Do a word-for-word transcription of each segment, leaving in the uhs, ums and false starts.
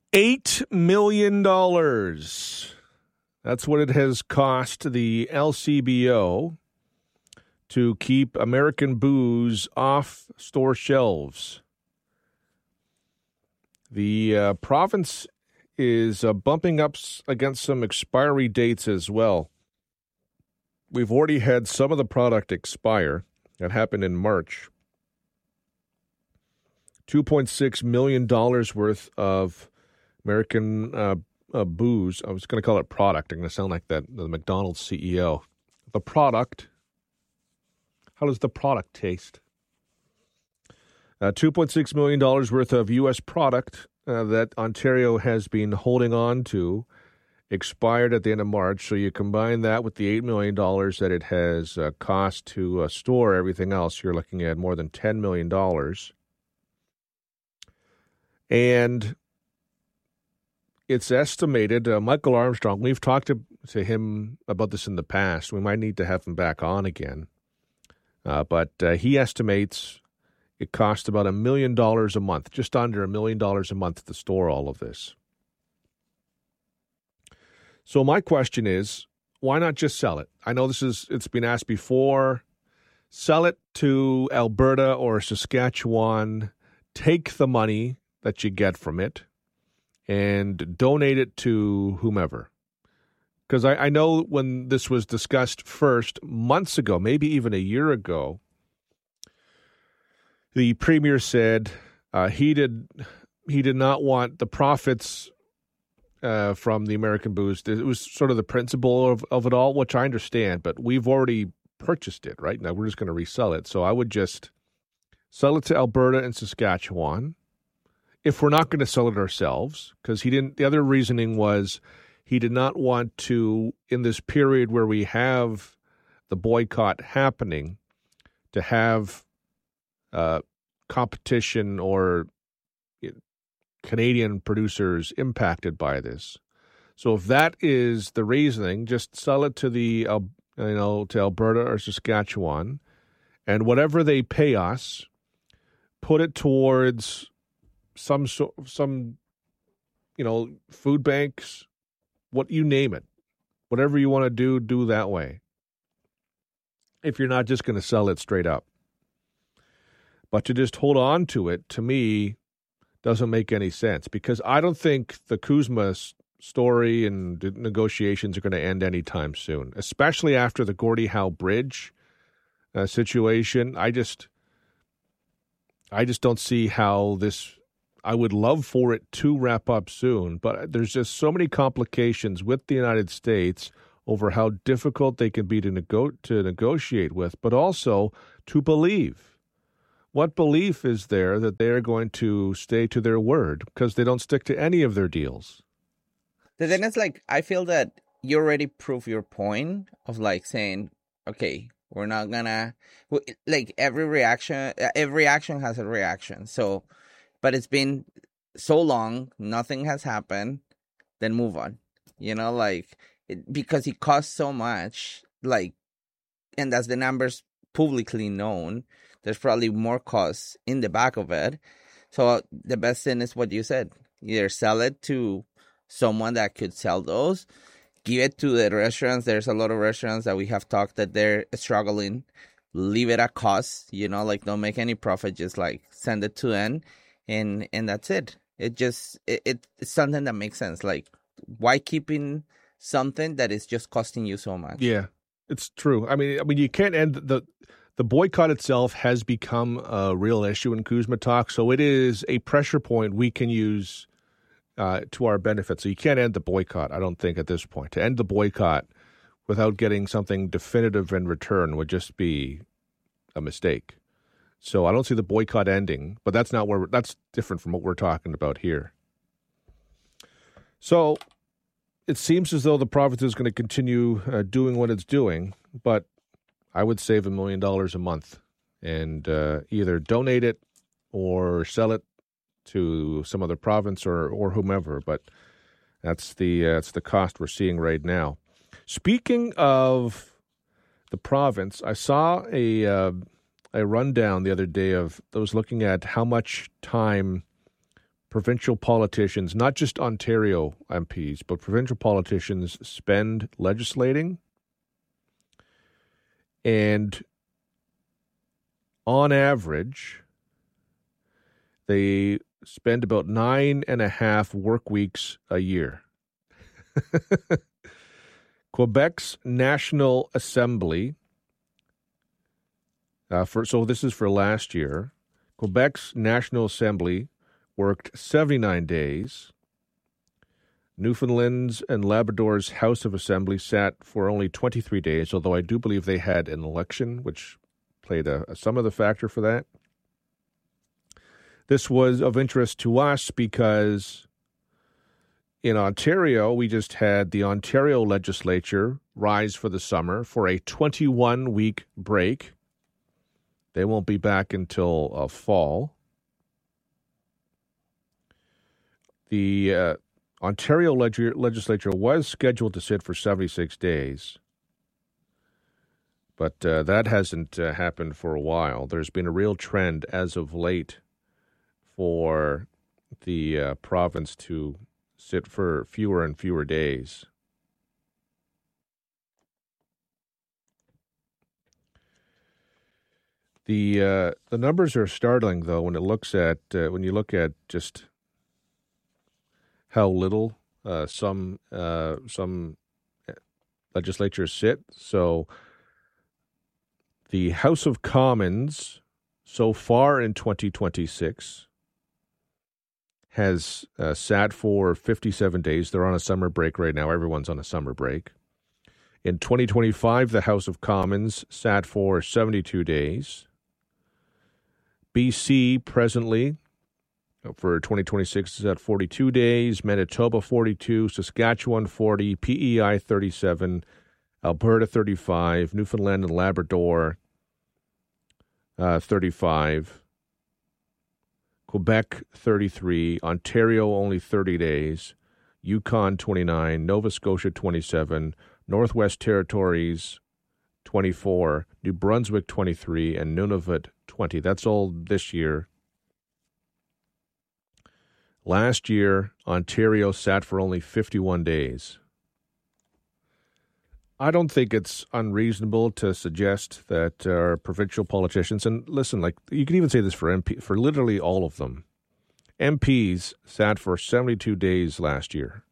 eight million dollars. That's what it has cost the L C B O to keep American booze off store shelves. The uh, province is uh, bumping up against some expiry dates as well. We've already had some of the product expire. That happened in March. two point six million dollars worth of American uh, uh, booze. I was going to call it product. I'm going to sound like that the McDonald's C E O. The product. How does the product taste? Uh, two point six million dollars worth of U S product uh, that Ontario has been holding on to expired at the end of March. So you combine that with the eight million dollars that it has uh, cost to uh, store everything else, you're looking at more than ten million dollars. And it's estimated, uh, Michael Armstrong, we've talked to, to him about this in the past. We might need to have him back on again. Uh, but uh, he estimates it costs about a million dollars a month, just under a million dollars a month to store all of this. So my question is, why not just sell it? I know this is, it's been asked before. Sell it to Alberta or Saskatchewan. Take the money that you get from it and donate it to whomever. Because I, I know when this was discussed first months ago, maybe even a year ago, the premier said uh, he did he did not want the profits uh, from the American booze. It was sort of the principle of, of it all, which I understand, but we've already purchased it, right? Now we're just going to resell it. So I would just sell it to Alberta and Saskatchewan if we're not going to sell it ourselves, because he didn't. The other reasoning was he did not want to, in this period where we have the boycott happening, to have uh, competition or Canadian producers impacted by this. So if that is the reasoning, just sell it to the uh, you know to Alberta or Saskatchewan, and whatever they pay us, put it towards some so, some you know food banks, what you name it, whatever you want to do, do that way. If you're not just going to sell it straight up. But to just hold on to it, to me, doesn't make any sense, because I don't think the Kuzma story and negotiations are going to end anytime soon, especially after the Gordie Howe Bridge uh, situation. I just, I just don't see how this. I would love for it to wrap up soon, but there's just so many complications with the United States over how difficult they can be to nego- to negotiate with, but also to believe. What belief is there that they're going to stay to their word, because they don't stick to any of their deals? The thing is, like, I feel that you already proved your point of, like, saying, okay, we're not gonna, like, every reaction, every action has a reaction. So, but it's been so long, nothing has happened, then move on. You know, like, it, because it costs so much, like, and that's the numbers publicly known, there's probably more costs in the back of it. So the best thing is what you said. Either sell it to someone that could sell those, give it to the restaurants. There's a lot of restaurants that we have talked that they're struggling. Leave it at cost, you know, like don't make any profit, just like send it to them, and and that's it. It just, it, it it's something that makes sense. Like, why keeping something that is just costing you so much? Yeah, it's true. I mean, I mean, you can't end the the boycott itself has become a real issue in Kuzma talk, so it is a pressure point we can use uh, to our benefit. So you can't end the boycott, I don't think, at this point. To end the boycott without getting something definitive in return would just be a mistake. So I don't see the boycott ending, but that's not where that's different from what we're talking about here. So it seems as though the province is going to continue uh, doing what it's doing, but I would save a million dollars a month and uh, either donate it or sell it to some other province or, or whomever. But that's the uh, that's the cost we're seeing right now. Speaking of the province, I saw a uh, a rundown the other day of I was looking at how much time provincial politicians, not just Ontario M Ps, but provincial politicians spend legislating. And on average, they spend about nine and a half work weeks a year. Quebec's National Assembly, uh, for so this is for last year, Quebec's National Assembly worked seventy-nine days. Newfoundland's and Labrador's House of Assembly sat for only twenty-three days, although I do believe they had an election, which played a, a some of the factor for that. This was of interest to us because in Ontario, we just had the Ontario legislature rise for the summer for a twenty-one week break. They won't be back until uh, fall. The uh, Ontario leg- legislature was scheduled to sit for seventy-six days, but uh, that hasn't uh, happened for a while. There's been a real trend as of late for the uh, province to sit for fewer and fewer days. The uh, the numbers are startling, though, when it looks at uh, when you look at just how little uh, some uh, some legislatures sit. So the House of Commons so far in twenty twenty-six has uh, sat for fifty-seven days. They're on a summer break right now. Everyone's on a summer break. In twenty twenty-five, the House of Commons sat for seventy-two days. B C presently for twenty twenty-six is at forty-two days, Manitoba forty-two, Saskatchewan forty, P E I thirty-seven, Alberta thirty-five, Newfoundland and Labrador uh, thirty-five, Quebec thirty-three, Ontario only thirty days, Yukon twenty-nine, Nova Scotia twenty-seven, Northwest Territories twenty-four, New Brunswick twenty-three, and Nunavut twenty. That's all this year. Last year, Ontario sat for only fifty-one days. I don't think it's unreasonable to suggest that our provincial politicians, and listen, like you can even say this for M P, for literally all of them, M Ps sat for seventy-two days last year.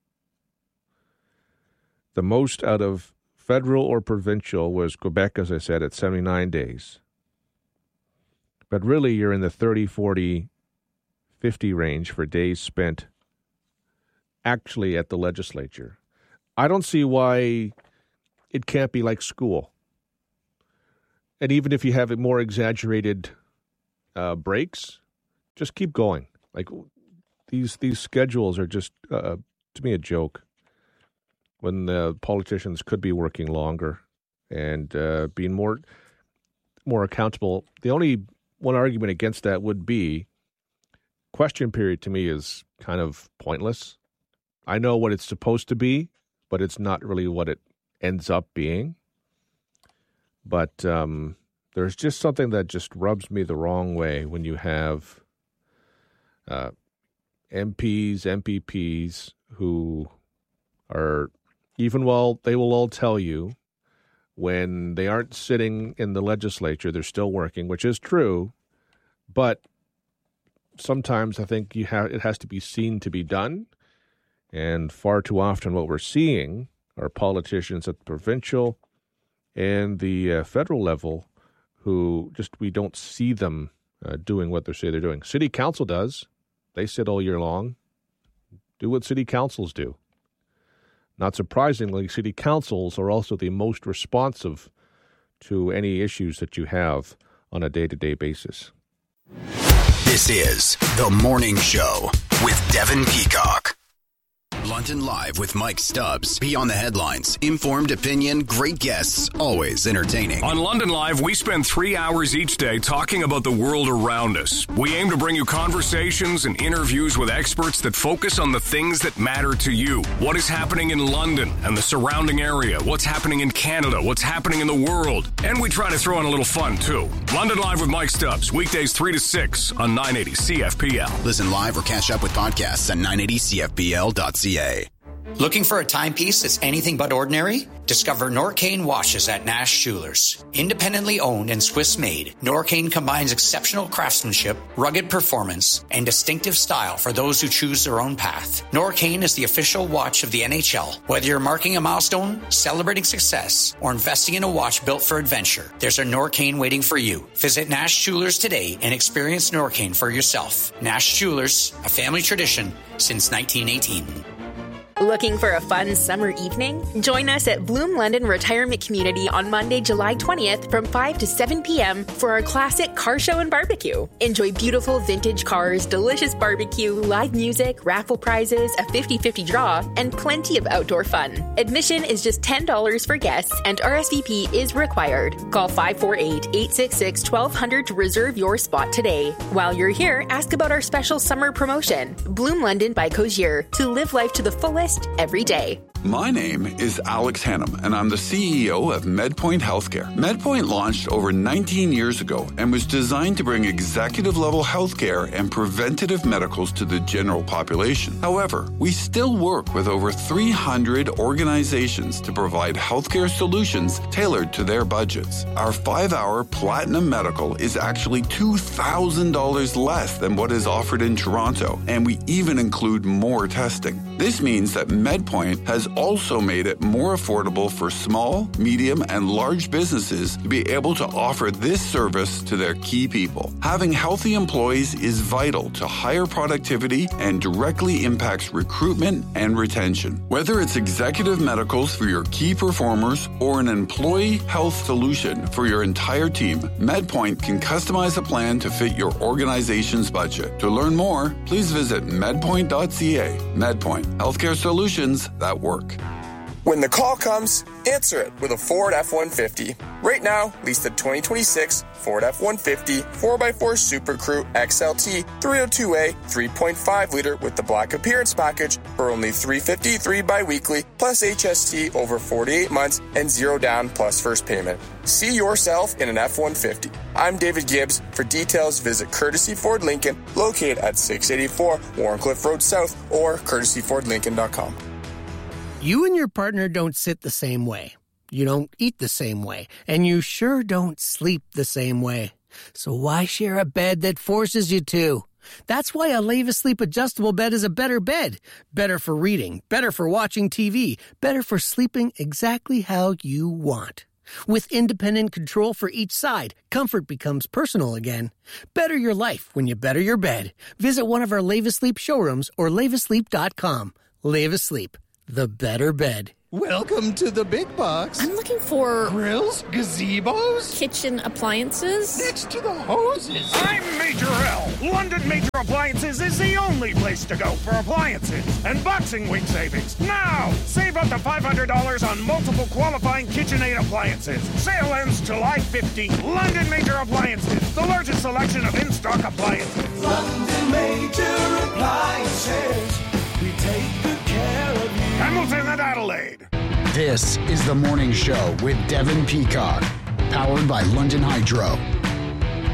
The most out of federal or provincial was Quebec, as I said, at seventy-nine days. But really, you're in the thirty, forty, fifty range for days spent actually at the legislature. I don't see why it can't be like school. And even if you have more exaggerated uh, breaks, just keep going. Like these these schedules are just, uh, to me, a joke. When the politicians could be working longer and uh, being more more accountable. The only one argument against that would be question period to me is kind of pointless. I know what it's supposed to be, but it's not really what it ends up being. But um, there's just something that just rubs me the wrong way when you have uh, M Ps, M P Ps who are, even while they will all tell you when they aren't sitting in the legislature, they're still working, which is true. But sometimes I think you have it has to be seen to be done. And far too often what we're seeing are politicians at the provincial and the uh, federal level who just we don't see them uh, doing what they say they're doing. City council does. They sit all year long. Do what city councils do. Not surprisingly, city councils are also the most responsive to any issues that you have on a day-to-day basis. This is The Morning Show with Devin Peacock. London Live with Mike Stubbs. Beyond the headlines, informed opinion, great guests, always entertaining. On London Live, we spend three hours each day talking about the world around us. We aim to bring you conversations and interviews with experts that focus on the things that matter to you. What is happening in London and the surrounding area? What's happening in Canada? What's happening in the world? And we try to throw in a little fun, too. London Live with Mike Stubbs, weekdays three to six on nine eighty C F P L. Listen live or catch up with podcasts at nine eighty C F P L dot C A. Looking for a timepiece that's anything but ordinary? Discover Norcane watches at Nash Jewelers. Independently owned and Swiss-made, Norcane combines exceptional craftsmanship, rugged performance, and distinctive style for those who choose their own path. Norcane is the official watch of the N H L. Whether you're marking a milestone, celebrating success, or investing in a watch built for adventure, there's a Norcane waiting for you. Visit Nash Jewelers today and experience Norcane for yourself. Nash Jewelers, a family tradition since nineteen eighteen. Looking for a fun summer evening? Join us at Bloom London Retirement Community on Monday, July twentieth from five to seven p.m. for our classic car show and barbecue. Enjoy beautiful vintage cars, delicious barbecue, live music, raffle prizes, a fifty-fifty draw, and plenty of outdoor fun. Admission is just ten dollars for guests and R S V P is required. Call five four eight, eight six six, one two zero zero to reserve your spot today. While you're here, ask about our special summer promotion, Bloom London by Cozier, to live life to the fullest every day. My name is Alex Hannum, and I'm the C E O of MedPoint Healthcare. MedPoint launched over nineteen years ago and was designed to bring executive-level healthcare and preventative medicals to the general population. However, we still work with over three hundred organizations to provide healthcare solutions tailored to their budgets. Our five-hour Platinum Medical is actually two thousand dollars less than what is offered in Toronto, and we even include more testing. This means that MedPoint has also made it more affordable for small, medium, and large businesses to be able to offer this service to their key people. Having healthy employees is vital to higher productivity and directly impacts recruitment and retention. Whether it's executive medicals for your key performers or an employee health solution for your entire team, MedPoint can customize a plan to fit your organization's budget. To learn more, please visit medpoint dot c a. MedPoint, healthcare solutions that work. When the call comes, answer it with a Ford F one fifty. Right now, lease the twenty twenty-six Ford F one fifty four by four Super Crew X L T three oh two A three point five liter with the Black Appearance Package for only three hundred fifty-three dollars bi-weekly plus H S T over forty-eight months and zero down plus first payment. See yourself in an F one fifty. I'm David Gibbs. For details, visit Courtesy Ford Lincoln, located at six eighty-four Warncliffe Road South, or courtesy ford lincoln dot com. You and your partner don't sit the same way. You don't eat the same way. And you sure don't sleep the same way. So why share a bed that forces you to? That's why a Leva Sleep adjustable bed is a better bed. Better for reading, better for watching T V, better for sleeping exactly how you want. With independent control for each side, comfort becomes personal again. Better your life when you better your bed. Visit one of our Leva Sleep showrooms or leva sleep dot com. Leva Sleep, the better bed. Welcome to the big box. I'm looking for... grills, gazebos, kitchen appliances. Next to the hoses. I'm Major L. London Major Appliances is the only place to go for appliances and Boxing Week savings. Now, save up to five hundred dollars on multiple qualifying KitchenAid appliances. Sale ends July fifteenth. London Major Appliances, the largest selection of in-stock appliances. London Major Appliances, we take good care of you. Hamilton and Adelaide. This is The Morning Show with Devin Peacock, powered by London Hydro.